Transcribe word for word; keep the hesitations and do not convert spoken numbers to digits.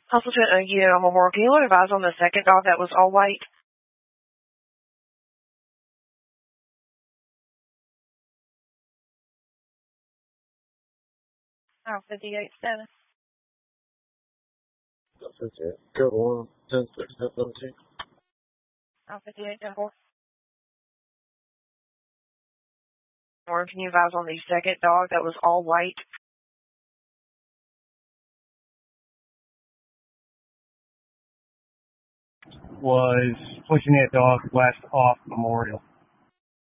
Hustle to uh, you know, Memorial. Can you advise on the second dog that was all white? Oh, fifty-eight seven. That's it. Code one, ten, six, seventeen. Oh, fifty-eight ten four. Or can you advise on the second dog that was all white? Was pushing that dog west off Memorial.